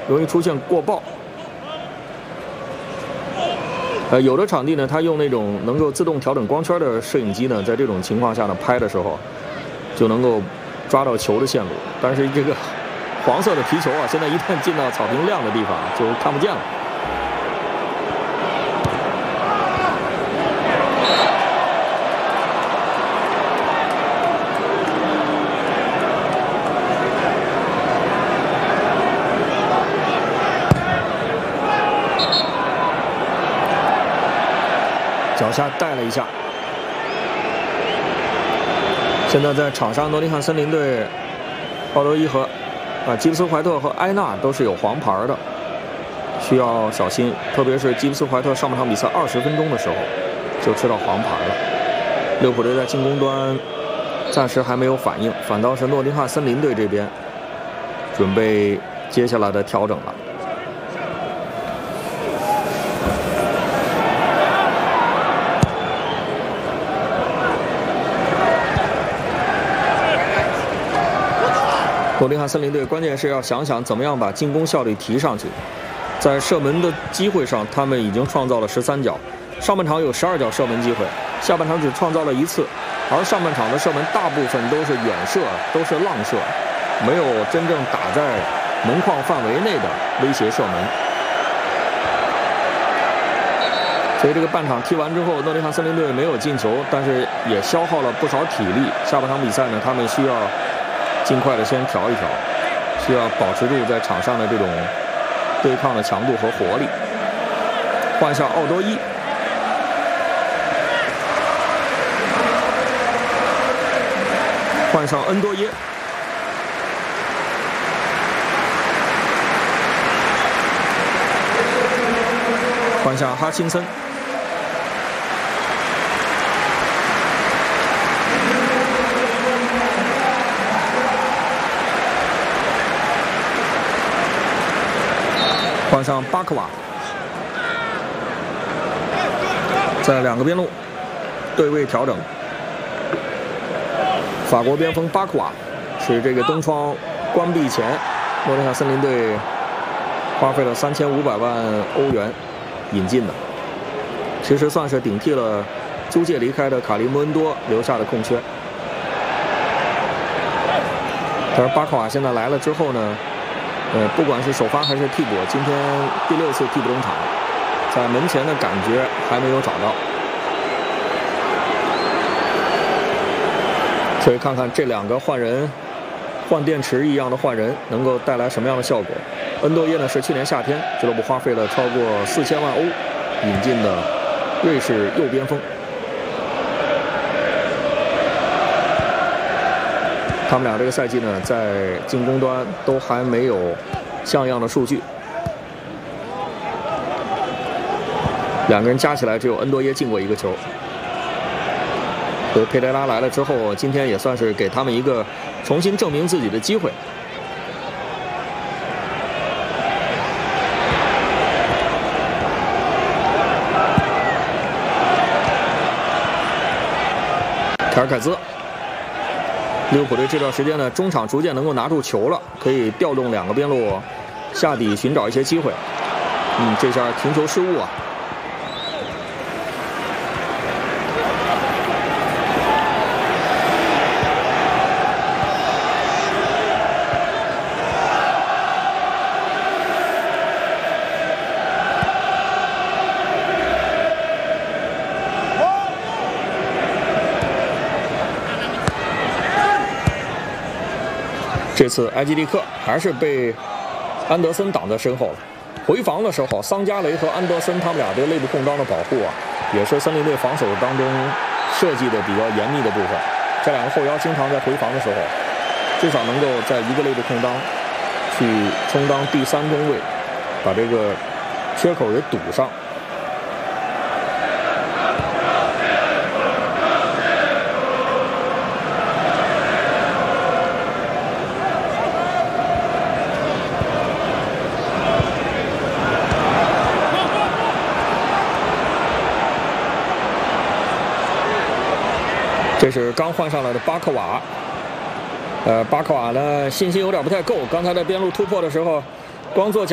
容易出现过曝。有的场地呢，它用那种能够自动调整光圈的摄影机呢，在这种情况下呢，拍的时候就能够抓到球的线路。但是这个黄色的皮球啊，现在一旦进到草坪亮的地方，就看不见了。脚下带了一下。现在在场上，诺丁汉森林队奥多伊和吉布斯怀特和埃纳都是有黄牌的，需要小心。特别是吉布斯怀特上半场比赛20分钟的时候就吃到黄牌了。利物浦队在进攻端暂时还没有反应，反倒是诺丁汉森林队这边准备接下来的调整了。诺丁汉森林队关键是要想想怎么样把进攻效率提上去。在射门的机会上，他们已经创造了13脚，上半场有12脚射门机会，下半场只创造了1次，而上半场的射门大部分都是远射，都是浪射，没有真正打在门框范围内的威胁射门。所以这个半场踢完之后，诺丁汉森林队没有进球，但是也消耗了不少体力。下半场比赛呢，他们需要尽快的先调一调，需要保持住在场上的这种对抗的强度和活力。换下奥多伊，换上恩多耶，换下哈钦森。换上巴克瓦，在2个边路对位调整。法国边锋巴克瓦是这个东窗关闭前，诺丁汉森林队花费了3500万欧元引进的，其实算是顶替了租借离开的卡利穆恩多留下的空缺。但是巴克瓦现在来了之后呢？不管是首发还是替补，今天第6次替补中场，在门前的感觉还没有找到，所以看看这2个换人、换电池一样的换人能够带来什么样的效果。恩多耶呢是去年夏天俱乐部花费了超过4000万欧引进的瑞士右边锋。他们俩这个赛季呢，在进攻端都还没有像样的数据，2个人加起来只有恩多耶进过1个球。所以佩雷拉来了之后，今天也算是给他们一个重新证明自己的机会。凯尔凯兹。利物浦队这段时间呢，中场逐渐能够拿住球了，可以调动2个边路下底寻找一些机会。这下停球失误啊！这次埃基利克还是被安德森挡在身后了。回防的时候，桑加雷和安德森他们俩对内部空当的保护啊，也是森林队防守当中设计的比较严密的部分。这2个后腰经常在回防的时候，至少能够在一个内部空当去充当第3中卫，把这个缺口给堵上。这是刚换上来的巴克瓦，巴克瓦呢信心有点不太够，刚才在边路突破的时候，光做